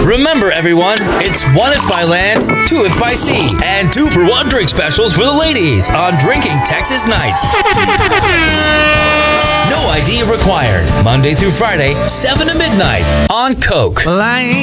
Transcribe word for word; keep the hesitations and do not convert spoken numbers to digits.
Remember, everyone, it's one if by land, two if by sea, and two for one drink specials for the ladies on Drinking Texas Nights. No I D required. Monday through Friday, seven to midnight on Coke. Well, I ain't